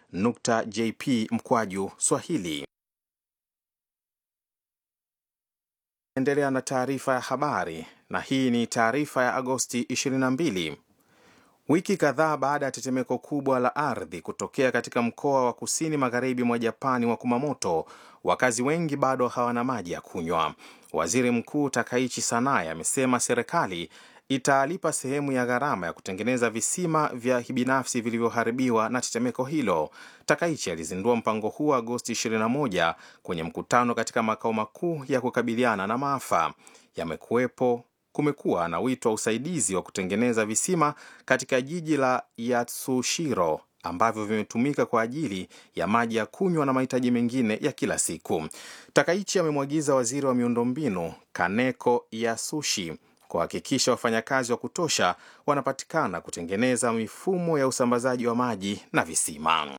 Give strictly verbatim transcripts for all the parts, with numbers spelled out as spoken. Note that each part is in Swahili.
nukta jp mkwaju Swahili. Endelea na taarifa ya habari, na hii ni taarifa ya Agosti ishirini na mbili. Wiki kadhaa baada ya tetemeko kubwa la ardhi kutokea katika mkoa wa kusini magharibi mwa Japani wa Kumamoto, wakazi wengi bado hawana maji ya kunywa. Waziri Mkuu Takaichi Sanae amesema serikali italipa sehemu ya gharama ya kutengeneza visima vya binafsi vilivyoharibiwa na tetemeko hilo. Takaichi alizindua mpango huo Agosti ishirini na moja kwenye mkutano katika makao makuu ya kukabiliana na maafa. Yamekuwepo Kumekuwa na wito wa usaidizi wa kutengeneza visima katika jiji la Yatsushiro ambavyo vimetumika kwa ajili ya maji ya kunywa na mahitaji mengine ya kila siku. Takaichi amemwagiza waziri wa miundombinu Kaneko Yasushi kuhakikisha wafanyakazi wa kutosha wanapatikana kutengeneza mifumo ya usambazaji wa maji na visima.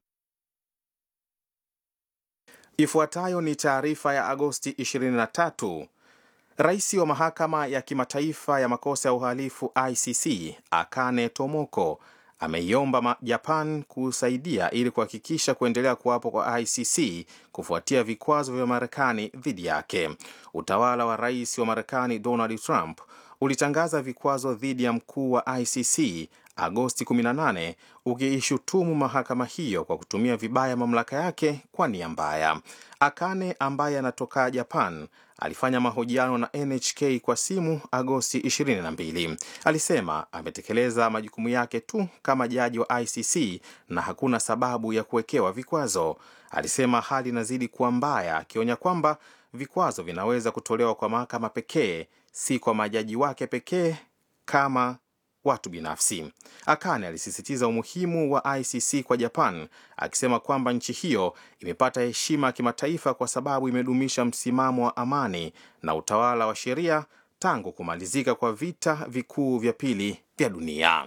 Ifuatayo ni taarifa ya Agosti ishirini na tatu. Rais wa mahakama ya kimataifa ya makosa ya uhalifu I C C, Akane Tomoko, ameiomba Japan kusaidia ili kuhakikisha kuendelea kuwapo kwa I C C kufuatia vikwazo vya Marekani dhidi yake. Utawala wa rais wa Marekani Donald Trump ulitangaza vikwazo dhidi ya mkuu wa I C C Agosti kumi na nane, ukiishutumu mahakama hiyo kwa kutumia vibaya mamlaka yake kwa nia mbaya. Akane, ambaye anatoka Japan, alifanya mahojiano na N H K kwa simu Agosti ishirini na mbili. Alisema ametekeleza majukumu yake tu kama jaji wa I C C na hakuna sababu ya kuwekewa vikwazo. Alisema hali inazidi kuwa mbaya, akionya kwamba vikwazo vinaweza kutolewa kwa mahakama pekee, si kwa majaji wake pekee kama watu binafsi. Akane alisisitiza umuhimu wa I C C kwa Japan, akisema kwamba nchi hiyo imepata heshima ya kimataifa kwa sababu imedumisha msimamo wa amani na utawala wa sheria tangu kumalizika kwa vita vikuu vya pili vya dunia.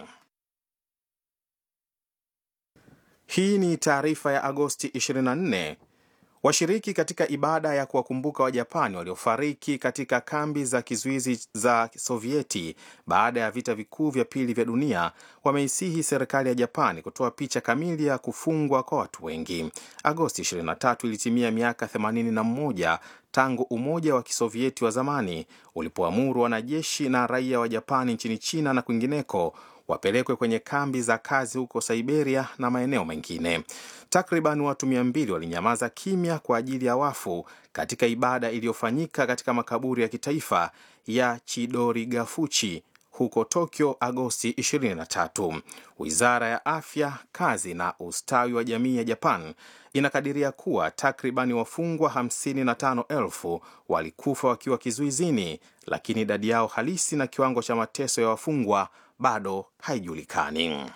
Hii ni taarifa ya Agosti ishirini na nne. Washiriki katika ibada ya kuwakumbuka wa Japani waliofariki katika kambi za kizuizi za Sovieti baada ya vita vikuu vya pili vya dunia wameisihi serikali ya Japani kutoa picha kamili ya kufungwa kwa watu wengi. Agosti ishirini na tatu ilitimia miaka themanini na moja tangu Umoja wa Kisovieti wa zamani ulipoamuru wanajeshi na raia wa Japani nchini China na kwingineko wapelekwe kwenye kambi za kazi huko Siberia na maeneo mengine. Takriban watu mia mbili walinyamaza kimya kwa ajili ya wafu katika ibada iliyofanyika katika makaburi ya kitaifa ya Chidorigafuchi huko Tokyo Agosti ishirini na tatu. Wizara ya Afya, Kazi na Ustawi wa Jamii ya Japan inakadiria kuwa takriban wafungwa hamsini na tano elfu walikufa wakiwa kizuizini, lakini idadi yao halisi na kiwango cha mateso ya wafungwa bado haijulikani.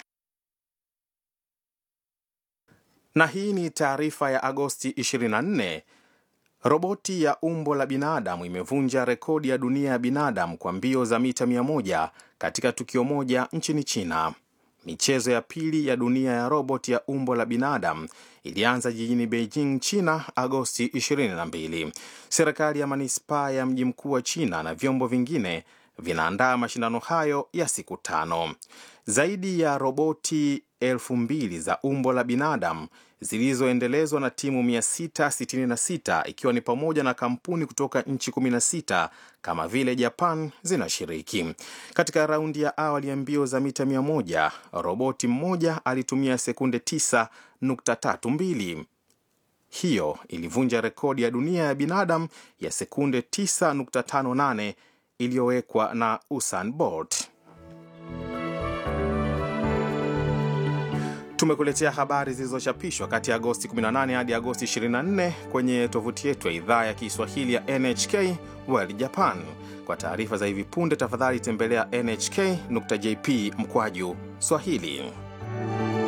Na hii ni taarifa ya Agosti ishirini na nne. Roboti ya umbo la binadamu imevunja rekodi ya dunia ya binadamu kwa mbio za mita mia moja katika tukio moja nchini China. Michezo ya pili ya dunia ya roboti ya umbo la binadamu ilianza jijini Beijing, China, Agosti ishirini na mbili. Serikali ya manispaa ya mji mkuu wa China na vyombo vingine vinaandaa mashindano hayo ya siku tano. Zaidi ya roboti elfu mbili za umbo la binadamu zilizoendelezwa na timu mia sita sitini na sita ikiwa ni pamoja na kampuni kutoka nchi kumi na sita kama vile Japan zinashiriki. Katika raundi ya awali ya mbio za mita mia moja, roboti mmoja alitumia sekunde tisa nukta tatu mbili. Hiyo ilivunja rekodi ya dunia ya binadamu ya sekunde tisa nukta tano nane iliyowekwa na Usain Bolt. Tumekuletea habari zilizochapishwa kati ya Agosti kumi na nane hadi Agosti ishirini na nne kwenye tovuti yetu ya idhaa ya Kiswahili ya N H K World Japan. Kwa taarifa za hivi punde, tafadhali tembelea N H K nukta J P mkwaju Swahili.